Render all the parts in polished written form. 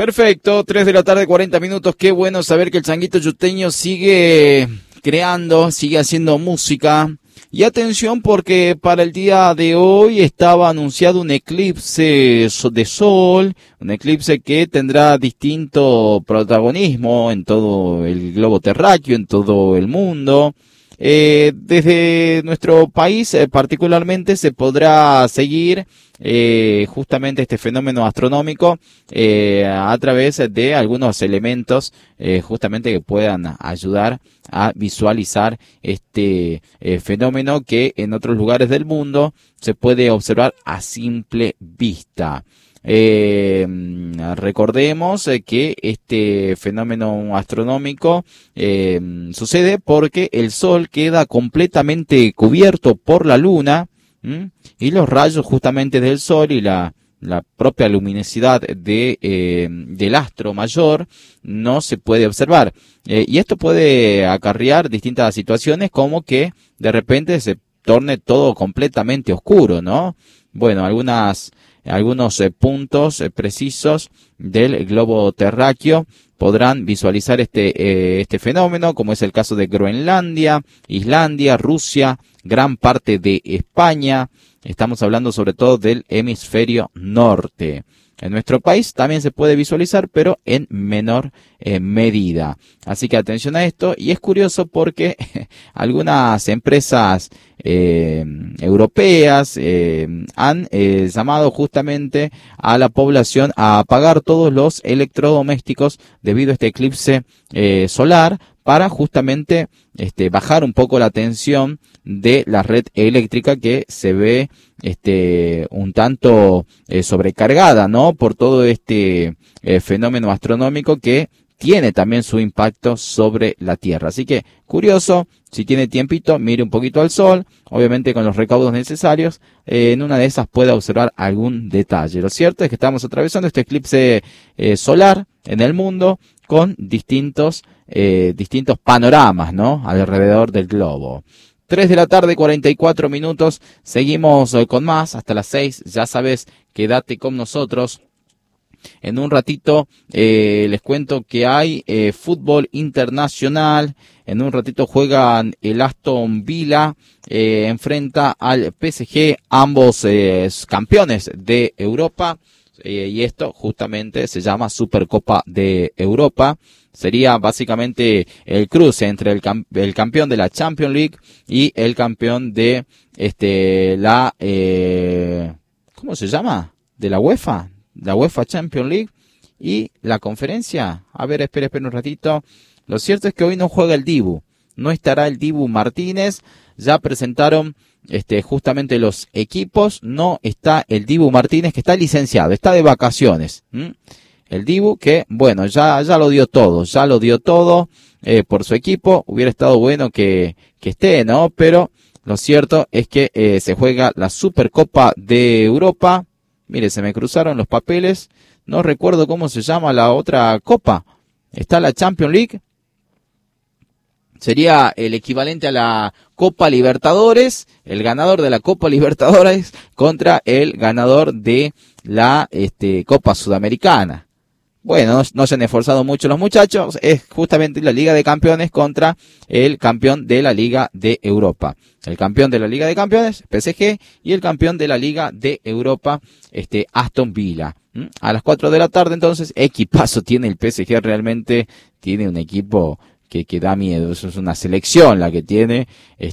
Perfecto, 3 de la tarde, 40 minutos. Qué bueno saber que el Changuito Yuteño sigue creando, sigue haciendo música. Y atención porque para el día de hoy estaba anunciado un eclipse de sol, un eclipse que tendrá distinto protagonismo en todo el globo terráqueo, en todo el mundo. Desde nuestro país particularmente se podrá seguir justamente este fenómeno astronómico a través de algunos elementos justamente que puedan ayudar a visualizar este fenómeno que en otros lugares del mundo se puede observar a simple vista. Recordemos que este fenómeno astronómico sucede porque el Sol queda completamente cubierto por la Luna, y los rayos justamente del Sol y la propia luminosidad del astro mayor no se puede observar. Y esto puede acarrear distintas situaciones como que de repente se torne todo completamente oscuro, ¿no? Bueno, algunos puntos precisos del globo terráqueo podrán visualizar este fenómeno, como es el caso de Groenlandia, Islandia, Rusia, gran parte de España. Estamos hablando sobre todo del hemisferio norte. En nuestro país también se puede visualizar, pero en menor medida. Así que atención a esto. Y es curioso porque algunas empresas europeas han llamado justamente a la población a apagar todos los electrodomésticos debido a este eclipse solar para justamente bajar un poco la tensión de la red eléctrica que se ve un tanto sobrecargada, ¿no? Por todo este fenómeno astronómico que tiene también su impacto sobre la Tierra. Así que, curioso, si tiene tiempito, mire un poquito al Sol, obviamente con los recaudos necesarios, en una de esas pueda observar algún detalle. Lo cierto es que estamos atravesando este eclipse solar en el mundo con distintos panoramas, ¿no? Alrededor del globo. 3 de la tarde, 44 minutos. Seguimos con más hasta las 6. Ya sabes, quédate con nosotros. En un ratito les cuento que hay fútbol internacional. En un ratito juegan el Aston Villa, enfrenta al PSG, ambos campeones de Europa. Y esto justamente se llama Supercopa de Europa. Sería básicamente el cruce entre el campeón de la Champions League y el campeón de ¿cómo se llama? De la UEFA Champions League y la conferencia. A ver, espera un ratito. Lo cierto es que hoy no juega el Dibu. No estará el Dibu Martínez. Ya presentaron justamente los equipos. No está el Dibu Martínez, que está licenciado, está de vacaciones. El Dibu que, bueno, ya lo dio todo por su equipo. Hubiera estado bueno que esté, ¿no? Pero lo cierto es que se juega la Supercopa de Europa. Mire, se me cruzaron los papeles. No recuerdo cómo se llama la otra copa. Está la Champions League. Sería el equivalente a la Copa Libertadores. El ganador de la Copa Libertadores contra el ganador de la Copa Sudamericana. Bueno, no se han esforzado mucho los muchachos. Es justamente la Liga de Campeones contra el campeón de la Liga de Europa. El campeón de la Liga de Campeones, PSG, y el campeón de la Liga de Europa, Aston Villa. A las 4 de la tarde, entonces, equipazo tiene el PSG, realmente tiene un equipo que da miedo. Eso es una selección la que tiene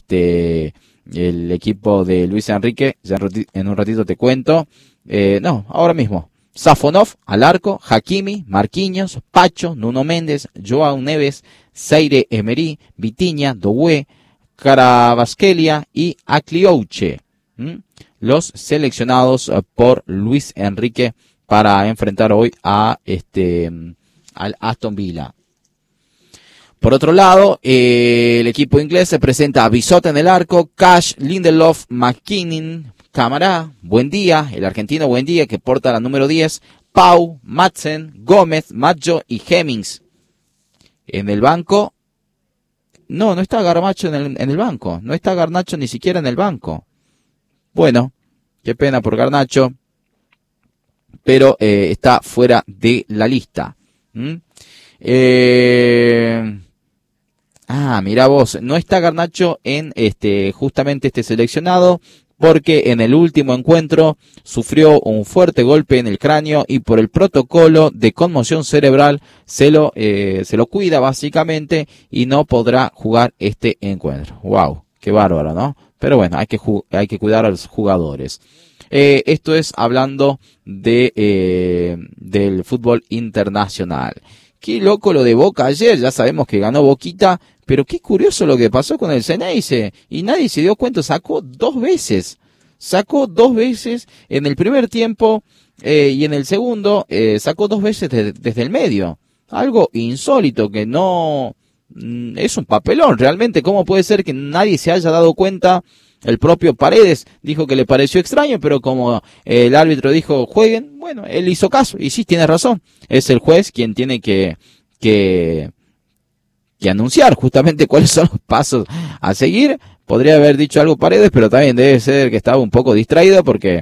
el equipo de Luis Enrique. Ya en un ratito te cuento. Ahora mismo. Safonov al arco, Hakimi, Marquinhos, Pacho, Nuno Méndez, Joao Neves, Zaire Emery, Vitinha, Doué, Kvaratskhelia y Akliouche. Los seleccionados por Luis Enrique para enfrentar hoy al Aston Villa. Por otro lado, el equipo inglés se presenta a Bisot en el arco, Cash, Lindelof, McKinnon, Camará, Buendía, el argentino Buendía que porta la número 10, Pau, Madsen, Gómez, Maggio y Hemmings. En el banco, no está Garnacho en el banco, no está Garnacho ni siquiera en el banco. Bueno, qué pena por Garnacho, pero está fuera de la lista. Mirá vos, no está Garnacho en justamente este seleccionado, porque en el último encuentro sufrió un fuerte golpe en el cráneo y por el protocolo de conmoción cerebral se lo cuida básicamente y no podrá jugar este encuentro. Wow, qué bárbaro, ¿no? Pero bueno, hay que cuidar a los jugadores. Esto es hablando del fútbol internacional. Qué loco lo de Boca ayer, ya sabemos que ganó Boquita, pero qué curioso lo que pasó con el Ceneice, y nadie se dio cuenta, sacó dos veces en el primer tiempo, y en el segundo, sacó dos veces desde el medio. Algo insólito que no, es un papelón realmente. ¿Cómo puede ser que nadie se haya dado cuenta? El propio Paredes dijo que le pareció extraño, pero como el árbitro dijo jueguen, bueno, él hizo caso, y sí, tiene razón, es el juez quien tiene que anunciar justamente cuáles son los pasos a seguir. Podría haber dicho algo Paredes, pero también debe ser que estaba un poco distraído porque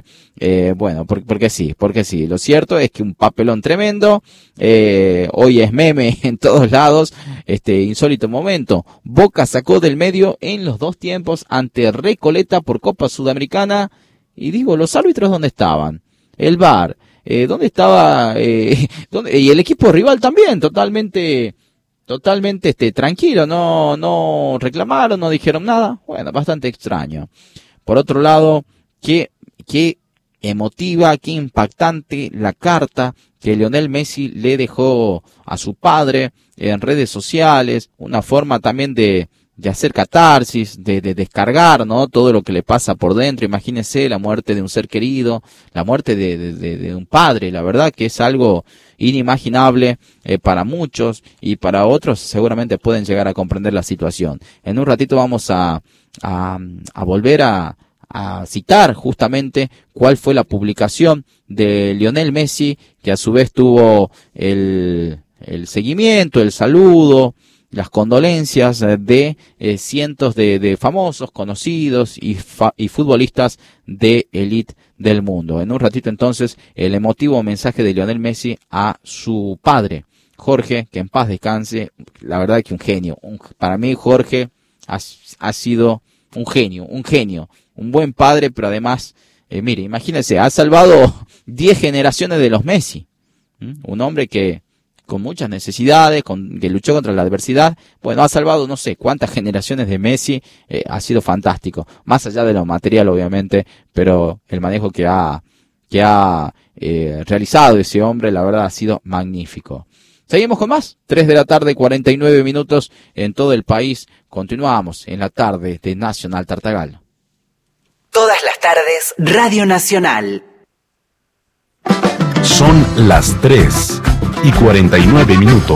sí. Lo cierto es que un papelón tremendo, hoy es meme en todos lados, insólito momento. Boca sacó del medio en los dos tiempos ante Recoleta por Copa Sudamericana, y digo, ¿los árbitros dónde estaban? El VAR, ¿dónde estaba? Y el equipo rival también, totalmente tranquilo, no reclamaron, no dijeron nada. Bueno, bastante extraño. Por otro lado, qué emotiva, qué impactante la carta que Lionel Messi le dejó a su padre en redes sociales, una forma también de hacer catarsis, de descargar, ¿no? Todo lo que le pasa por dentro. Imagínense la muerte de un ser querido, la muerte de un padre, la verdad que es algo inimaginable para muchos, y para otros seguramente pueden llegar a comprender la situación. En un ratito vamos a volver a citar justamente cuál fue la publicación de Lionel Messi, que a su vez tuvo el seguimiento, el saludo, las condolencias de cientos de famosos, conocidos y futbolistas de élite del mundo. En un ratito entonces el emotivo mensaje de Lionel Messi a su padre, Jorge, que en paz descanse. La verdad que un genio. Para mí Jorge ha sido un genio, un buen padre, pero además, mire, imagínense, ha salvado 10 generaciones de los Messi. Un hombre que con muchas necesidades, que luchó contra la adversidad, bueno, ha salvado no sé cuántas generaciones de Messi, ha sido fantástico, más allá de lo material obviamente, pero el manejo que ha realizado ese hombre, la verdad ha sido magnífico. Seguimos con más, 3 de la tarde, 49 minutos en todo el país, continuamos en la tarde de Nacional Tartagal. Todas las tardes, Radio Nacional. Son las 3:49.